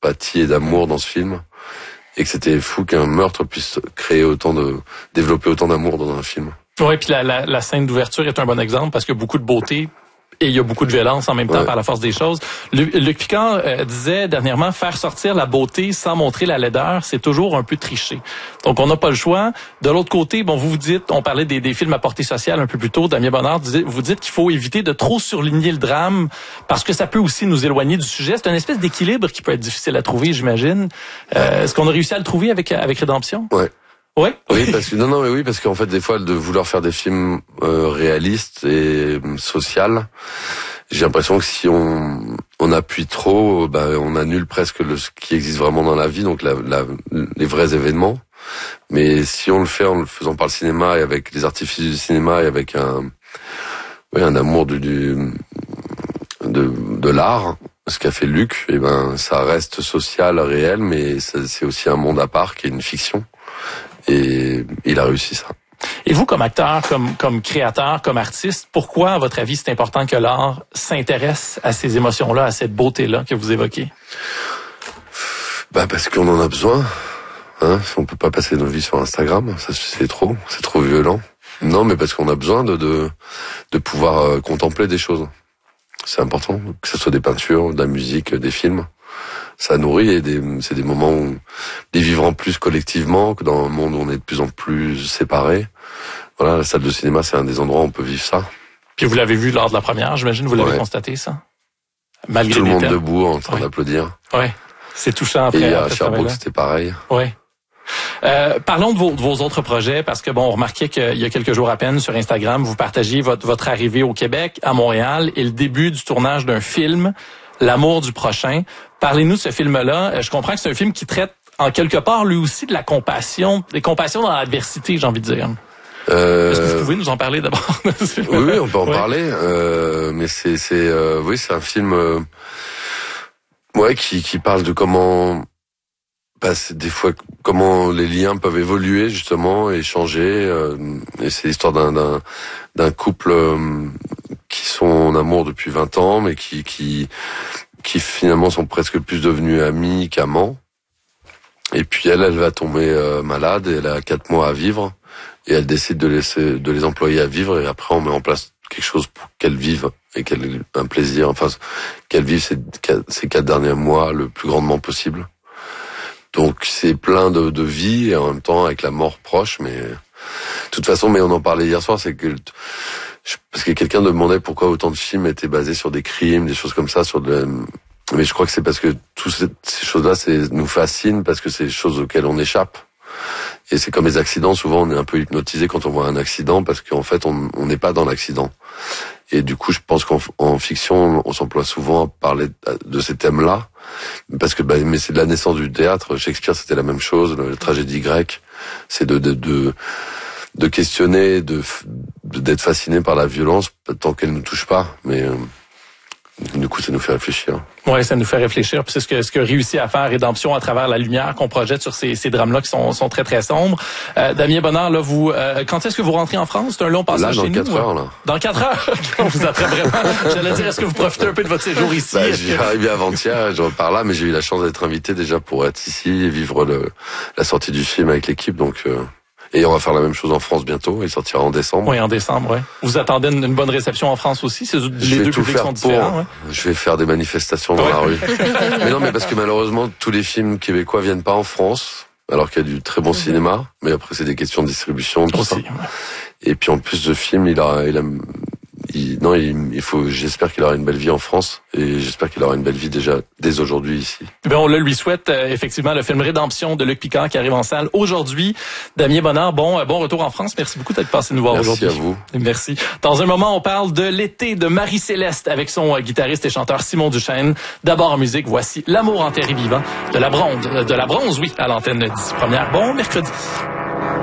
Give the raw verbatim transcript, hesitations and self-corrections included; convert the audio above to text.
d'empathie et d'amour dans ce film. Et que c'était fou qu'un meurtre puisse créer autant de, développer autant d'amour dans un film. Oui, puis la, la, la scène d'ouverture est un bon exemple parce qu'il y a beaucoup de beauté et il y a beaucoup de violence en même temps ouais. par la force des choses. Luc, Luc Picard euh, disait dernièrement, faire sortir la beauté sans montrer la laideur, c'est toujours un peu tricher. Donc on n'a pas le choix. De l'autre côté, bon, vous vous dites, on parlait des, des films à portée sociale un peu plus tôt, Damien Bonnard, vous dites qu'il faut éviter de trop surligner le drame parce que ça peut aussi nous éloigner du sujet. C'est une espèce d'équilibre qui peut être difficile à trouver, j'imagine. Euh, est-ce qu'on a réussi à le trouver avec, avec Rédemption? Ouais. Oui. Oui, parce que non, non, mais oui, parce qu'en fait, des fois, de vouloir faire des films euh, réalistes et sociaux, j'ai l'impression que si on on appuie trop, bah, on annule presque le ce qui existe vraiment dans la vie, donc la, la, les vrais événements. Mais si on le fait en le faisant par le cinéma et avec les artifices du cinéma et avec un, oui, un amour du, du de de l'art, ce qu'a fait Luc, et ben, ça reste social, réel, mais ça, c'est aussi un monde à part qui est une fiction. Et il a réussi ça. Et vous, comme acteur, comme comme créateur, comme artiste, pourquoi, à votre avis, c'est important que l'art s'intéresse à ces émotions-là, à cette beauté-là que vous évoquez? Bah parce qu'on en a besoin. Hein, on peut pas passer nos vies sur Instagram, ça c'est trop, c'est trop violent. Non, mais parce qu'on a besoin de de, de pouvoir euh, contempler des choses. C'est important, que ce soit des peintures, de la musique, des films. Ça nourrit et des, c'est des moments où les vivre en plus collectivement que dans un monde où on est de plus en plus séparés. Voilà, la salle de cinéma, c'est un des endroits où on peut vivre ça. Puis vous l'avez vu lors de la première, j'imagine, vous l'avez ouais. constaté, ça? Malgré tout le monde thèmes. Debout en train ouais. d'applaudir. Ouais. C'est touchant après. Et à Sherbrooke, c'était pareil. Ouais. Euh, parlons de vos, de vos autres projets, parce que bon, on remarquait qu'il y a quelques jours à peine sur Instagram, vous partagiez votre, votre arrivée au Québec, à Montréal, et le début du tournage d'un film, L'amour du prochain. Parlez-nous de ce film-là. Je comprends que c'est un film qui traite en quelque part, lui aussi, de la compassion, des compassions dans l'adversité, j'ai envie de dire. Euh... Est-ce que vous pouvez nous en parler d'abord? Oui, oui, on peut en ouais. parler. Euh, mais c'est, c'est, euh, oui, c'est un film, euh, ouais, qui, qui parle de comment, bah, c'est des fois comment les liens peuvent évoluer justement et changer. Euh, et c'est l'histoire d'un, d'un, d'un couple euh, qui sont en amour depuis vingt ans, mais qui, qui, qui finalement sont presque plus devenus amis qu'amants. Et puis elle, elle va tomber euh, malade et elle a quatre mois à vivre et elle décide de laisser, de les employer à vivre et après on met en place quelque chose pour qu'elle vive et qu'elle ait un plaisir, enfin qu'elle vive ces, ces quatre derniers mois le plus grandement possible. Donc c'est plein de, de vie et en même temps avec la mort proche, mais de toute façon, mais on en parlait hier soir, c'est que parce que quelqu'un demandait pourquoi autant de films étaient basés sur des crimes, des choses comme ça, sur de mais je crois que c'est parce que toutes ces, ces choses-là, c'est nous fascinent parce que c'est des choses auxquelles on échappe. Et c'est comme les accidents, souvent on est un peu hypnotisé quand on voit un accident parce qu'en fait on n'est pas dans l'accident. Et du coup, je pense qu'en en fiction, on s'emploie souvent à parler de ces thèmes-là, parce que bah, mais c'est de la naissance du théâtre. Shakespeare, c'était la même chose, la tragédie grecque, c'est de de de, de questionner, de d'être fasciné par la violence tant qu'elle ne touche pas, mais euh, du coup, ça nous fait réfléchir. Ouais, ça nous fait réfléchir. Puis c'est ce que ce que réussit à faire Rédemption à travers la lumière qu'on projette sur ces ces drames-là qui sont sont très très sombres. Euh, Damien Bonnard, là, vous, euh, quand est-ce que vous rentrez en France? C'est un long passage là, chez nous. Dans quatre heures, là. Dans quatre heures. On vous attrape vraiment. J'allais dire, est-ce que vous profitez un peu de votre séjour ici? Ben, j'y que... arrivé avant-hier, je repars là, mais j'ai eu la chance d'être invité déjà pour être ici et vivre le la sortie du film avec l'équipe, donc. Euh... Et on va faire la même chose en France bientôt. Il sortira en décembre. Oui, en décembre, oui. Vous attendez une, une bonne réception en France aussi? C'est, les deux publics sont différents. Ouais. Je vais faire des manifestations dans ouais. la rue. Mais non, mais parce que malheureusement, tous les films québécois viennent pas en France, alors qu'il y a du très bon cinéma. Mais après, c'est des questions de distribution, tout aussi, ça. Ouais. Et puis en plus, ce film, il a, il a, il, non, il, il faut, j'espère qu'il aura une belle vie en France et j'espère qu'il aura une belle vie déjà dès aujourd'hui ici. Ben on le lui souhaite euh, effectivement, le film Rédemption de Luc Picard qui arrive en salle aujourd'hui. Damien Bonnard, bon, euh, bon retour en France. Merci beaucoup d'être passé nous voir Merci aujourd'hui. Merci à vous. Merci. Dans un moment, on parle de l'été de Marie-Céleste avec son euh, guitariste et chanteur Simon Duchesne. D'abord en musique, voici L'amour enterré vivant de la bronze, euh, de la bronze, oui, à l'antenne d'ici première. Bon mercredi.